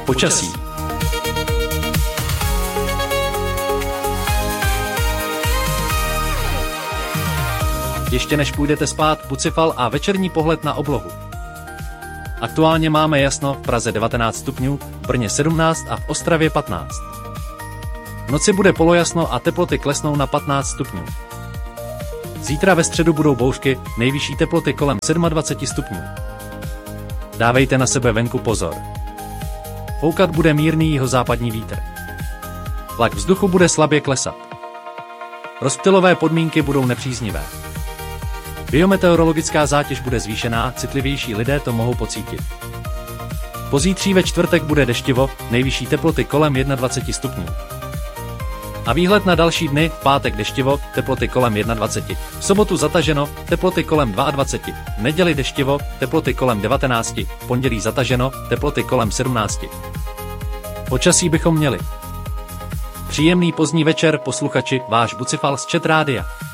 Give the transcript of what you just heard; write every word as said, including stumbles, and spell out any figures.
Počasí. Ještě než půjdete spát, Bucefal a večerní pohled na oblohu. Aktuálně máme jasno, v Praze devatenáct stupňů, v Brně sedmnáct a v Ostravě patnáct. V noci bude polojasno a teploty klesnou na patnáct stupňů. Zítra ve středu budou bouřky, nejvyšší teploty kolem dvacet sedm stupňů. Dávejte na sebe venku pozor. Foukat bude mírný jihozápadní vítr. Tlak vzduchu bude slabě klesat. Rozptylové podmínky budou nepříznivé. Biometeorologická zátěž bude zvýšená, citlivější lidé to mohou pocítit. Pozítří ve čtvrtek bude deštivo, nejvyšší teploty kolem dvacet jedna stupňů. A výhled na další dny, v pátek deštivo, teploty kolem dvacet jedna, v sobotu zataženo, teploty kolem dvacet dva, v neděli deštivo, teploty kolem devatenáct, v pondělí zataženo, teploty kolem sedmnáct. Počasí bychom měli. Příjemný pozdní večer, posluchači, váš Bucefal z Chat Rádia.